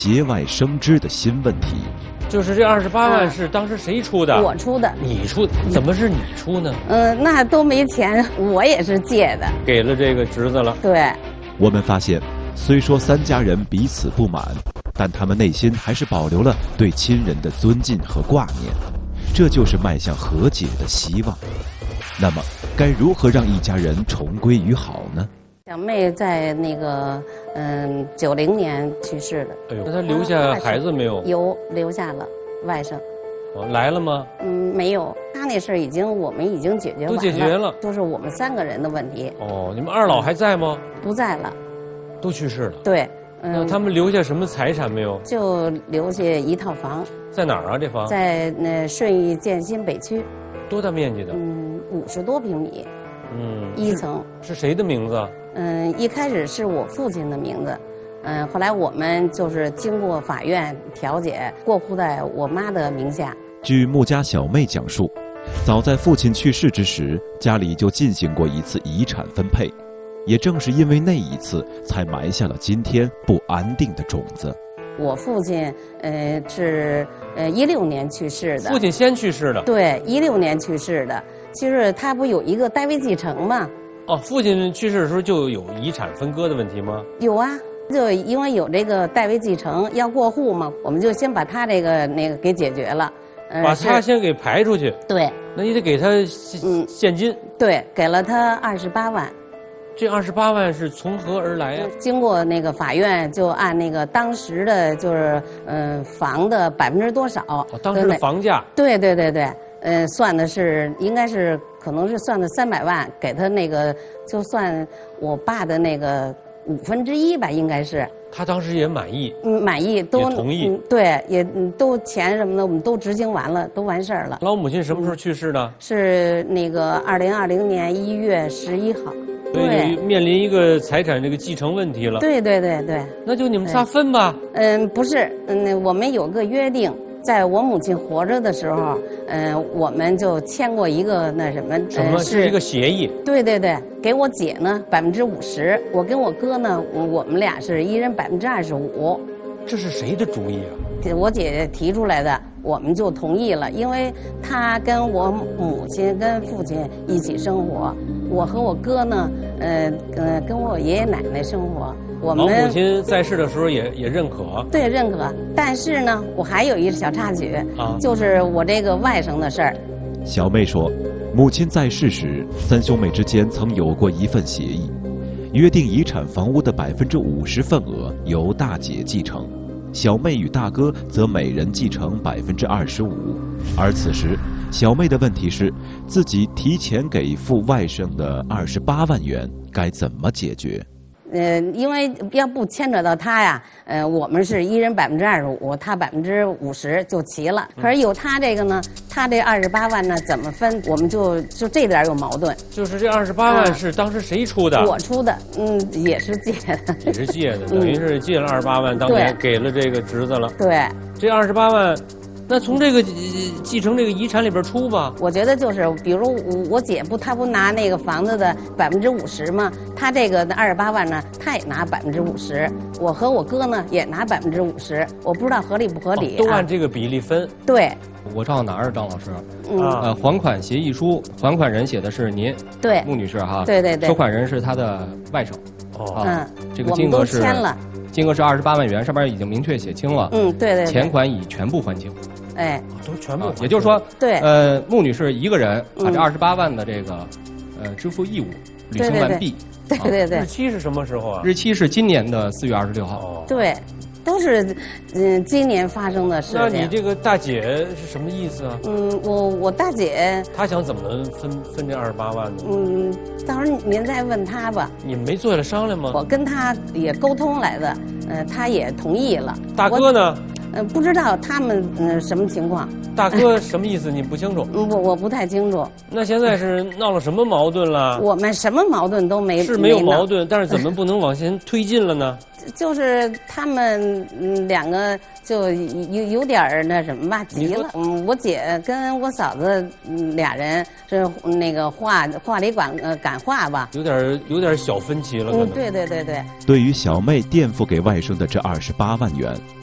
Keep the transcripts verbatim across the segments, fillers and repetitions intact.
节外生枝的新问题。 就是这二十八万是当时谁出的？ 我出的。 你出？怎么是你出呢？ 嗯，那都没钱，我也是借的。 给了这个侄子了。 对。 我们发现，虽说三家人彼此不满，但他们内心还是保留了对亲人的尊敬和挂念，这就是迈向和解的希望。那么，该如何让一家人重归于好呢？ 小妹在那个嗯九零年去世的。 哎呦，那她留下孩子没有？ 有留下了，外甥。 哦，来了吗？ 嗯，没有。他那事儿已经我们已经解决完了， 都解决了， 都是我们三个人的问题。 哦，你们二老还在吗？ 不在了， 都去世了。 对， 嗯。那他们留下什么财产没有？ 就留下一套房。 在哪儿啊？这房？ 在那顺义建新北区。 多大面积的？ 嗯，五十多平米。 嗯， 一层。 是谁的名字？ 嗯，一开始是我父亲的名字，嗯，后来我们就是经过法院调解，过户在我妈的名下。 据穆家小妹讲述，早在父亲去世之时，家里就进行过一次遗产分配，也正是因为那一次，才埋下了今天不安定的种子。 我父亲，呃，是呃一六年去世的。 父亲先去世的。 对，一六年去世的。其实他不有一个代位继承吗？ 哦，父亲去世的时候就有遗产分割的问题吗？ 有啊，就因为有这个代位继承要过户嘛，我们就先把他这个那个给解决了。 呃、把他先给排出去。 对。 那你得给他现现金。 对，给了他二十八万。 这二十八万是从何而来呀、啊？ 经过那个法院就按那个当时的就是嗯、呃、房的百分之多少、哦， 当时的房价。 对对对对，呃，算的是应该是可能是算的三百万，给他那个就算我爸的那个五分之一吧，应该是。 他当时也满意。 嗯，满意，都也同意。 嗯、对，也都钱什么的我们都执行完了，都完事儿了。 老母亲什么时候去世的？ 嗯、是那个二零二零年一月十一号。 所以面临一个财产这个继承问题了。 对对对对。 那就你们仨分吧。 嗯，不是，嗯，我们有个约定，在我母亲活着的时候，嗯，我们就签过一个那什么， 什么是一个协议？ 对对对，给我姐呢百分之五十，我跟我哥呢，我们俩是一人百分之二十五。 这是谁的主意啊？ 我姐姐提出来的，我们就同意了，因为她跟我母亲跟父亲一起生活，我和我哥呢，呃呃，跟我爷爷奶奶生活。我们老母亲在世的时候也也认可。 对，认可。但是呢，我还有一个小插曲，啊，就是我这个外甥的事儿。 小妹说，母亲在世时，三兄妹之间曾有过一份协议，约定遗产房屋的百分之五十份额由大姐继承。小妹与大哥则每人继承百分之二十五，而此时，小妹的问题是，自己提前给付外甥的二十八万元该怎么解决？ 呃，因为要不牵扯到他呀，呃，我们是一人百分之二十五，他百分之五十就齐了。可是有他这个呢，他这二十八万呢怎么分？我们就就这点有矛盾。 就是这二十八万是当时谁出的？ 我出的，嗯，也是借的。 也是借的，等于是借了二十八万，当年给了这个侄子了。 对， 这二十八万。那从这个继承这个遗产里边出吧？ 我觉得就是，比如我姐不，她不拿那个房子的百分之五十吗？她这个二十八万呢，她也拿百分之五十。我和我哥呢也拿百分之五十。我不知道合理不合理、啊哦。都按这个比例分。 对。 我照哪儿，张老师？ 嗯。 呃，还款协议书，还款人写的是您。 对。 穆女士哈。 对对对。 收款人是她的外甥。 哦。 啊、 嗯。 这个金额是。 签了。 金额是二十八万元，上面已经明确写清了。 嗯，对 对, 对。 钱款已全部还清。 哎， 都全部、啊， 也就是说， 对， 呃，穆女士一个人把这二十八万的这个，呃，支付义务履行完毕。 对对 对, 对, 对、 啊。日期是什么时候啊？ 日期是今年的四月二十六号。 哦， 对，都是嗯今年发生的事情。 那你这个大姐是什么意思啊？ 嗯，我我大姐。 她想怎么分分这二十八万呢？ 嗯，到时候您再问她吧。 你们没坐下来商量吗？ 我跟她也沟通来的，呃，她也同意了。 大哥呢？ 呃，不知道他们嗯、呃、什么情况。 大哥什么意思？你不清楚？ 嗯，我我不太清楚。 那现在是闹了什么矛盾了？ 我们什么矛盾都没。 是没有矛盾，但是怎么不能往前推进了呢？ 就是他们嗯两个就有有点那什么吧，急了。嗯，我姐跟我嫂子嗯俩人是那个话话里赶呃赶话吧， 有点有点小分歧了。可能。 嗯，对对对对。 对于小妹垫付给外甥的这二十八万元，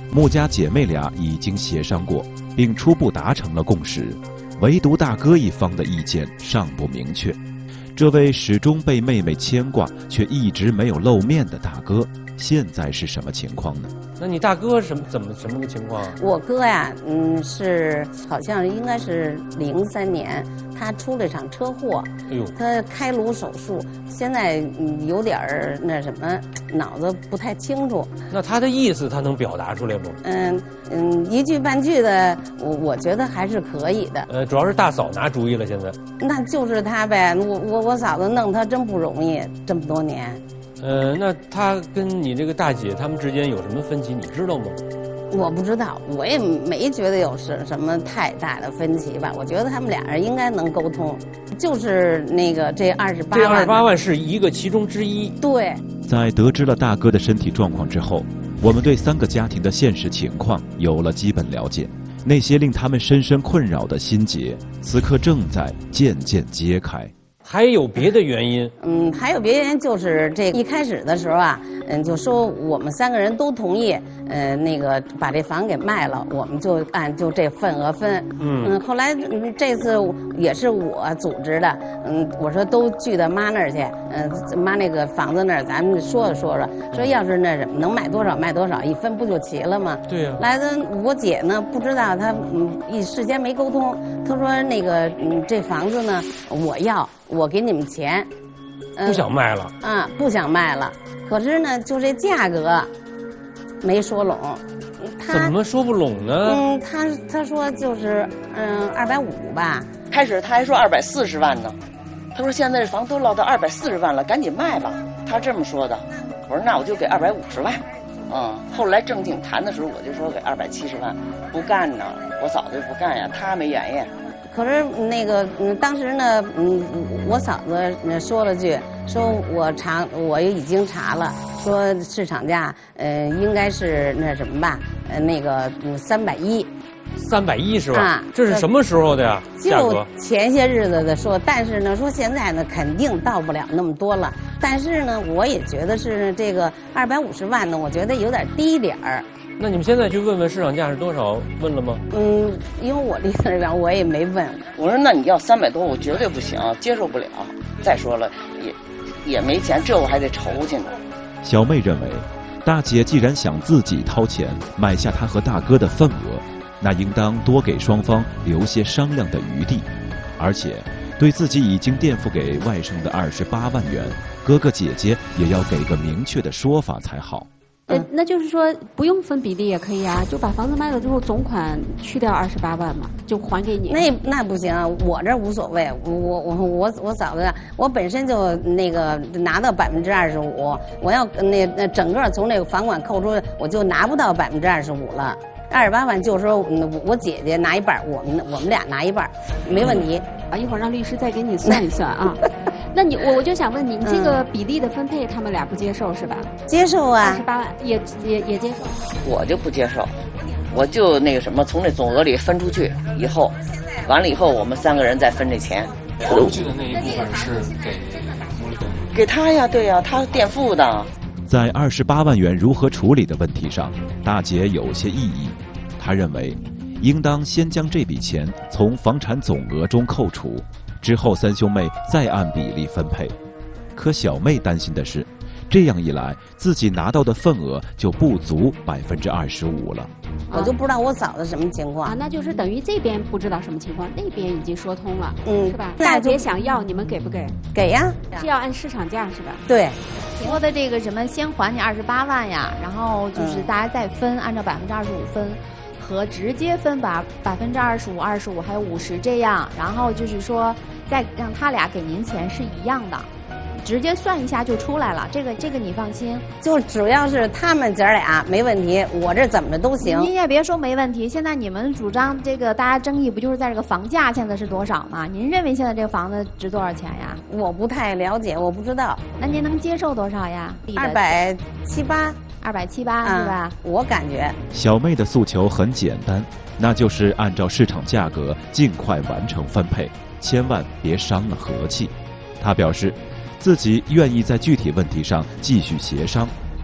穆家姐妹俩已经协商过，并初步达成了共识，唯独大哥一方的意见尚不明确。这位始终被妹妹牵挂却一直没有露面的大哥，现在是什么情况呢？ 那你大哥什么怎么什么个情况啊？ 我哥呀，嗯，是好像应该是零三年，他出了一场车祸， 哎呦， 他开颅手术，现在嗯有点儿那什么，脑子不太清楚。 那他的意思他能表达出来不？ 嗯嗯，一句半句的，我我觉得还是可以的。 呃，主要是大嫂拿主意了，现在。 那就是他呗，我我我嫂子弄他真不容易，这么多年。 呃，那他跟你这个大姐他们之间有什么分歧，你知道吗？ 我不知道，我也没觉得有什什么太大的分歧吧。我觉得他们俩人应该能沟通，就是那个这二十八万。 这二十八万是一个其中之一。 对。 在得知了大哥的身体状况之后，我们对三个家庭的现实情况有了基本了解。那些令他们深深困扰的心结，此刻正在渐渐揭开。 还有别的原因？ 嗯，还有别的原因，就是这一开始的时候啊，嗯，就说我们三个人都同意，呃，那个把这房给卖了，我们就按就这份额分。嗯嗯，后来、嗯、这次也是我组织的，嗯，我说都聚到妈那儿去，嗯、呃，妈那个房子那儿，咱们说着说着，说要是那什么能卖多少卖多少，一分不就齐了吗？ 对呀、啊。 来的我姐呢，不知道她嗯一事先没沟通，她说那个嗯这房子呢我要。我给你们钱， 嗯、不想卖了啊、嗯，不想卖了。可是呢，就这价格没说拢。 怎么说不拢呢？ 嗯，他他说就是嗯二百五吧。 开始他还说二百四十万呢，他说现在这房都落到二百四十万了，赶紧卖吧。他这么说的。我说那我就给二百五十万。嗯，后来正经谈的时候，我就说给二百七十万，不干呢。我嫂子不干呀，他没原因。 可是那个，嗯，当时呢，嗯，我嫂子说了句，说我查，我已经查了，说市场价，呃，应该是那什么吧，呃，那个嗯三百一， 三百一是吧？ 啊， 这是什么时候的呀？ 就前些日子的说，但是呢，说现在呢，肯定到不了那么多了。但是呢，我也觉得是这个二百五十万呢，我觉得有点低点儿。 那你们现在去问问市场价是多少？问了吗？ 嗯，因为我离那边我也没问。 我说那你要三百多，我绝对不行，接受不了。再说了，也也没钱，这我还得筹去呢。 小妹认为，大姐既然想自己掏钱买下她和大哥的份额，那应当多给双方留些商量的余地，而且对自己已经垫付给外甥的二十八万元，哥哥姐姐也要给个明确的说法才好。 呃，那就是说不用分比例也可以啊，就把房子卖了之后，总款去掉二十八万嘛，就还给你。 那那不行，我这无所谓，我我我我嫂子，我本身就那个拿到百分之二十五，我要那那整个从那个房管扣除，我就拿不到百分之二十五了。二十八万就是说我姐姐拿一半，我们我们俩拿一半，没问题。 啊，一会儿让律师再给你算一算啊。那你我我就想问你，你这个比例的分配，他们俩不接受是吧？ 接受啊， 二十八万也也也接受。 我就不接受，我就那个什么，从这总额里分出去以后，完了以后我们三个人再分这钱。 出去的那一部分是给穆丽的， 给他呀，对呀，他垫付的。 在二十八万元如何处理的问题上，大姐有些异议。她认为，应当先将这笔钱从房产总额中扣除。之后三兄妹再按比例分配，可小妹担心的是，这样一来自己拿到的份额就不足百分之二十五了。 我就不知道我嫂子什么情况啊，那就是等于这边不知道什么情况，那边已经说通了， 嗯， 是吧？大姐想要，你们给不给？ 给呀， 是要按市场价是吧？ 对。 说的这个什么，先还你二十八万呀，然后就是大家再分，按照百分之二十五分。和直接分把百分之二十五、二十五还有五十这样，然后就是说再让他俩给您钱是一样的，直接算一下就出来了。这个这个你放心， 就只要是他们姐俩没问题，我这怎么着都行。 您也别说没问题，现在你们主张这个大家争议不就是在这个房价现在是多少吗？您认为现在这个房子值多少钱呀？ 我不太了解，我不知道。 那您能接受多少呀？ 二百七八。 二百七八是吧？ 我感觉小妹的诉求很简单，那就是按照市场价格尽快完成分配，千万别伤了和气。她表示，自己愿意在具体问题上继续协商，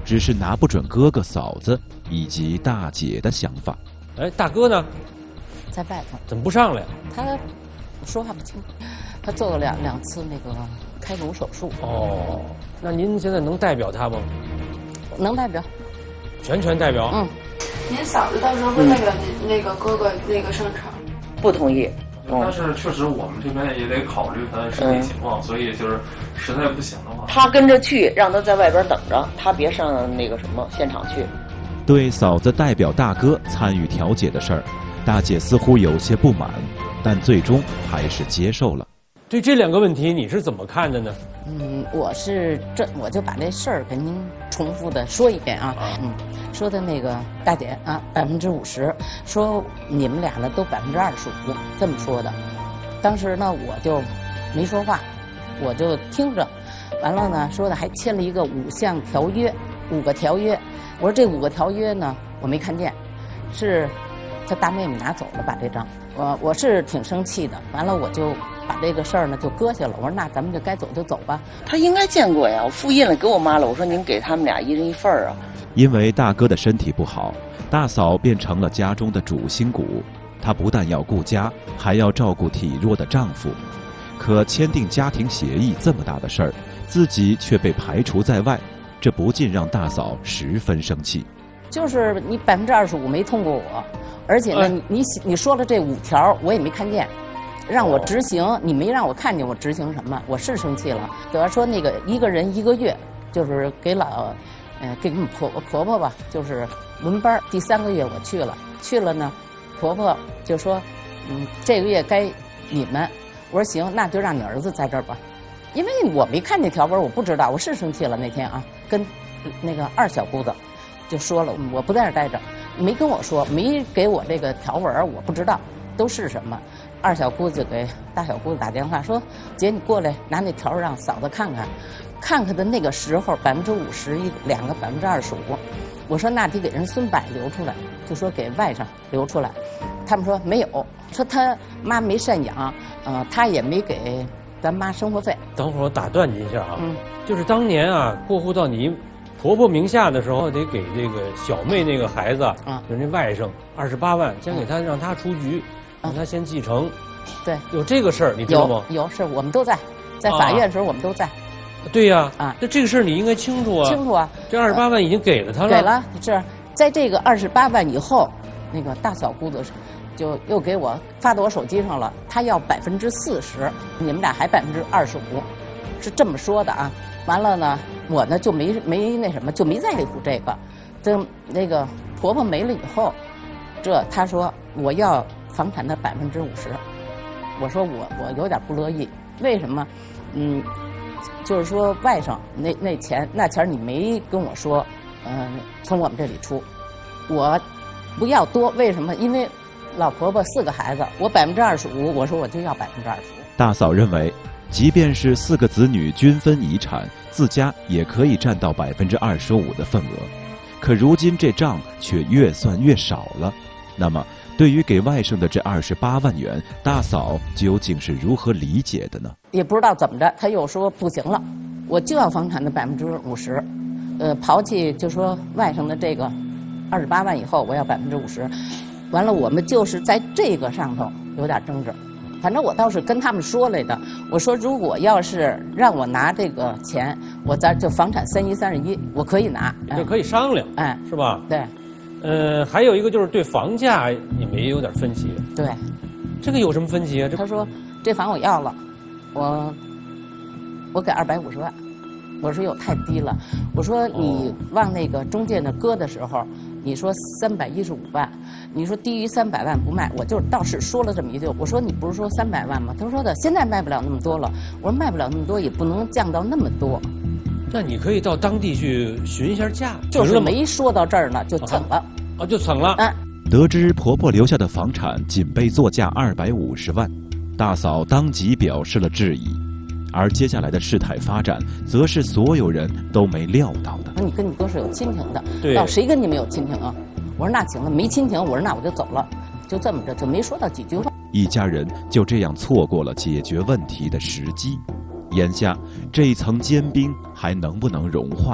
只是拿不准哥哥嫂子以及大姐的想法。 哎，大哥呢？ 在外头。 怎么不上来？ 他说话不清，他做了两两次那个开颅手术。 哦，那您现在能代表他吗？ 能代表， 全权代表。 嗯。 您嫂子到时候会代表您那个哥哥那个上场？ 不同意。 但是确实我们这边也得考虑他身体情况，嗯、所以就是实在不行的话， 他跟着去，让他在外边等着，他别上那个什么现场去。 对嫂子代表大哥参与调解的事儿，大姐似乎有些不满，但最终还是接受了。 对这两个问题，你是怎么看的呢？ 嗯，我是这我就把这事儿给您重复的说一遍啊。啊嗯，说的那个大姐啊，百分之五十，说你们俩呢都百分之二十五，这么说的。当时呢我就没说话，我就听着。完了呢，说的还签了一个五项条约，五个条约。我说这五个条约呢，我没看见，是他大妹妹拿走了，把这张。我我是挺生气的。完了我就把这个事儿呢就搁下了。我说那咱们就该走就走吧。 他应该见过呀，我复印了给我妈了。我说您给他们俩一人一份儿啊。 因为大哥的身体不好，大嫂便成了家中的主心骨。她不但要顾家，还要照顾体弱的丈夫。可签订家庭协议这么大的事儿，自己却被排除在外，这不禁让大嫂十分生气。 就是你百分之二十五没通过我，而且呢，你你你说了这五条我也没看见，让我执行，你没让我看见我执行什么，我是生气了。主要说那个一个人一个月，就是给老，呃，给我们婆婆婆吧，就是轮班。第三个月我去了，去了呢，婆婆就说，嗯，这个月该你们。我说行，那就让你儿子在这儿吧，因为我没看见条文，我不知道，我是生气了那天啊，跟那个二小姑子就说了，我不在这儿待着，没跟我说，没给我这个条文，我不知道都是什么。二小姑子给大小姑子打电话说，姐你过来拿那条让嫂子看看，看看的那个时候百分之五十一两个百分之二十五，我说那得给人孙柏留出来，就说给外甥留出来，他们说没有，说他妈没赡养，呃，他也没给咱妈生活费。 等会儿我打断您一下啊， 嗯， 就是当年啊过户到你婆婆名下的时候，得给这个小妹那个孩子， 嗯， 就是那外甥二十八万，先给他让他出局，让他先继承。 对， 有这个事儿，你知道吗？ 有，有是我们都在，在法院的时候我们都在。 对呀， 啊， 那这个事儿你应该清楚啊。 清楚啊， 这二十八万已经给了他了。 给了，是在这个二十八万以后，那个大嫂姑子就又给我发到我手机上了，她要百分之四十，你们俩还百分之二十五，是这么说的啊。完了呢，我呢就没没那什么，就没在乎这个。等那个婆婆没了以后，这她说我要房产的百分之五十，我说我我有点不乐意，为什么？嗯，就是说外甥那那钱那钱你没跟我说，嗯、呃，从我们这里出，我不要多，为什么？因为老婆婆四个孩子，我百分之二十五，我说我就要百分之二十五。 大嫂认为，即便是四个子女均分遗产，自家也可以占到百分之二十五的份额。可如今这账却越算越少了。那么，对于给外甥的这二十八万元，大嫂究竟是如何理解的呢？ 也不知道怎么着，他又说不行了，我就要房产的百分之五十，呃，抛弃就说外甥的这个二十八万以后，我要百分之五十。完了，我们就是在这个上头有点争执。反正我倒是跟他们说来的，我说如果要是让我拿这个钱，我咱就房产三一三十一，我可以拿， 这可以商量， 哎， 是吧？ 对。 呃，还有一个就是对房价你们也有点分歧。 对。 这个有什么分歧啊？ 他说这房我要了，我我给二百五十万。我说哟太低了，我说你往那个中介那搁的时候，你说三百一十五万，你说低于三百万不卖，我就倒是说了这么一句。我说你不是说三百万吗？他说的现在卖不了那么多了。我说卖不了那么多，也不能降到那么多。 那你可以到当地去询一下价， 就是没说到这儿呢，就蹭了。 啊，哦、就蹭了。 嗯。 得知婆婆留下的房产仅被作价二百五十万，大嫂当即表示了质疑。而接下来的事态发展，则是所有人都没料到的。 你跟你哥是有亲情的， 对， 到谁跟你们有亲情啊？我说那行了，没亲情，我说那我就走了，就这么着，就没说到几句话。 一家人就这样错过了解决问题的时机。眼下这一层坚冰还能不能融化呢？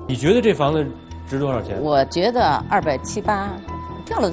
你觉得这房子值多少钱？ 我觉得二百七八